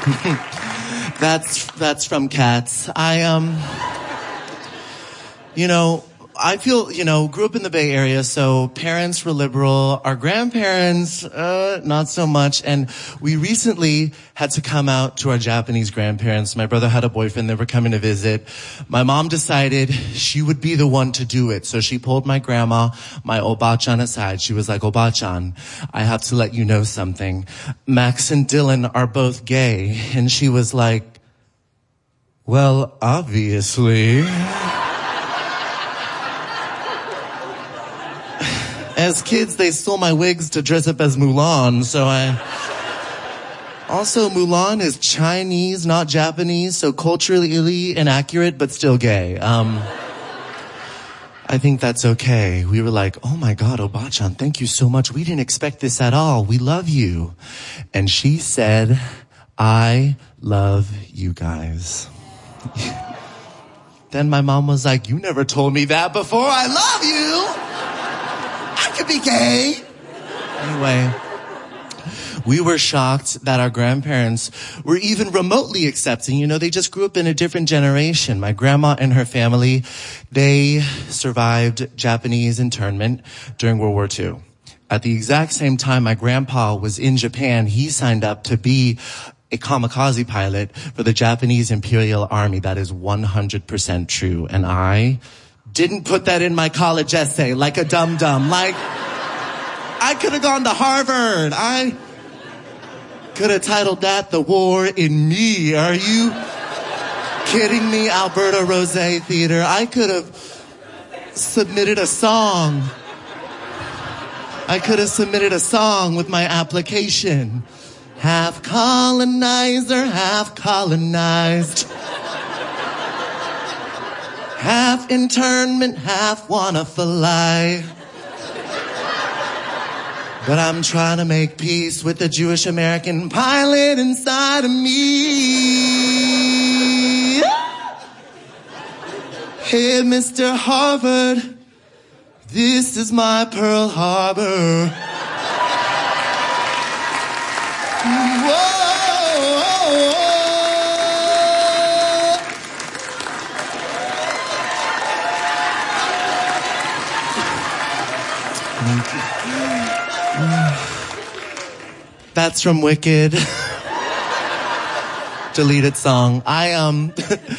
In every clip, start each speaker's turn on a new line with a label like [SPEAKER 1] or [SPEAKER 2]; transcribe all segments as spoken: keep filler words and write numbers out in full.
[SPEAKER 1] That's that's from Cats. I um, you know, I feel you know grew up in the Bay Area, so parents were liberal. Our grandparents, uh, not so much. And we recently had to come out to our Japanese grandparents. My brother had a boyfriend; they were coming to visit. My mom decided she would be the one to do it, so she pulled my grandma, my Oba-chan, aside. She was like, "Oba-chan, I have to let you know something. Max and Dylan are both gay." And she was like, "Well, obviously." As kids, they stole my wigs to dress up as Mulan, so I... Also, Mulan is Chinese, not Japanese, so culturally inaccurate, but still gay. Um, I think that's okay. We were like, "Oh my God, Oba-chan, thank you so much. We didn't expect this at all. We love you." And she said, "I love you guys." Then my mom was like, "You never told me that before. I love you. I could be gay." Anyway, we were shocked that our grandparents were even remotely accepting. You know, they just grew up in a different generation. My grandma and her family, they survived Japanese internment during World War Two. At the exact same time my grandpa was in Japan, he signed up to be a kamikaze pilot for the Japanese Imperial Army. That is one hundred percent true. And I didn't put that in my college essay like a dum-dum. Like, I could have gone to Harvard. I could have titled that "The War in Me." Are you kidding me? Alberta Rose Theater. I could have submitted a song. I could have submitted a song with my application. Half colonizer, half colonized. Half internment, half wanna fly. But I'm trying to make peace with the Jewish American pilot inside of me. Hey, Mister Harvard, this is my Pearl Harbor. Whoa. That's from Wicked. Deleted song. I, um,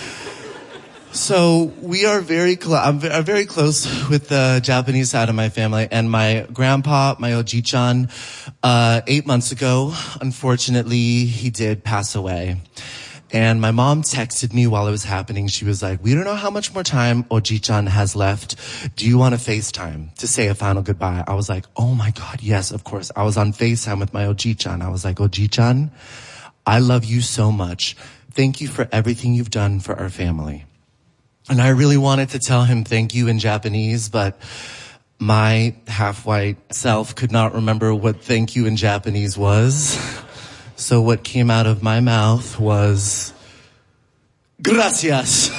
[SPEAKER 1] so we are very close, I'm v- very close with the Japanese side of my family, and my grandpa, my Oji-chan, uh, eight months ago, unfortunately, he did pass away. And my mom texted me while it was happening. She was like, "We don't know how much more time Oji-chan has left. Do you want to FaceTime to say a final goodbye?" I was like, "Oh my God, yes, of course." I was on FaceTime with my Oji-chan. I was like, "Oji-chan, I love you so much. Thank you for everything you've done for our family." And I really wanted to tell him thank you in Japanese, but my half-white self could not remember what thank you in Japanese was. So what came out of my mouth was, "Gracias."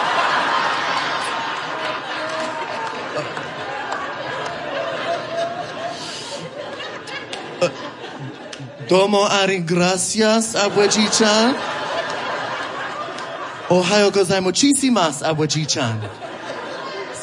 [SPEAKER 1] uh, Domo ari gracias, Abueji-chan. Ohayo gozaimasu, abueji-chan.